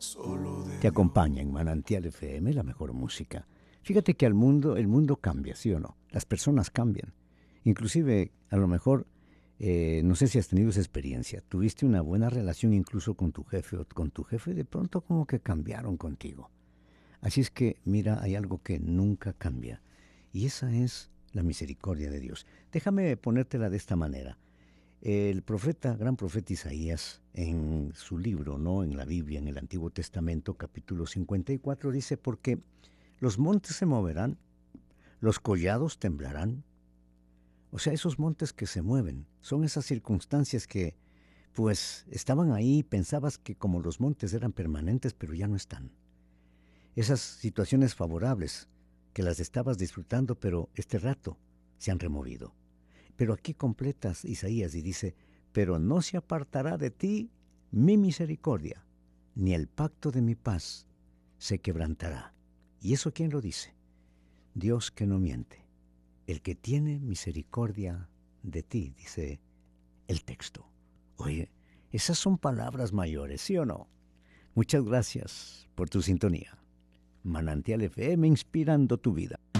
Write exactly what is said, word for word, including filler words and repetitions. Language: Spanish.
Te acompaña en Manantial F M, la mejor música. Fíjate que al mundo, el mundo cambia, ¿sí o no? Las personas cambian. Inclusive, a lo mejor, eh, no sé si has tenido esa experiencia. Tuviste una buena relación incluso con tu jefe o con tu jefe, de pronto como que cambiaron contigo. Así es que, mira, hay algo que nunca cambia. Y esa es la misericordia de Dios. Déjame ponértela de esta manera. El profeta, gran profeta Isaías, en su libro, ¿no? En la Biblia, en el Antiguo Testamento, capítulo cincuenta y cuatro, dice, porque los montes se moverán, los collados temblarán. O sea, esos montes que se mueven, son esas circunstancias que, pues, estaban ahí y pensabas que como los montes eran permanentes, pero ya no están. Esas situaciones favorables, que las estabas disfrutando, pero este rato se han removido. Pero aquí completas Isaías y dice, pero no se apartará de ti mi misericordia, ni el pacto de mi paz se quebrantará. ¿Y eso quién lo dice? Dios que no miente, el que tiene misericordia de ti, dice el texto. Oye, esas son palabras mayores, ¿sí o no? Muchas gracias por tu sintonía. Manantial F M, inspirando tu vida.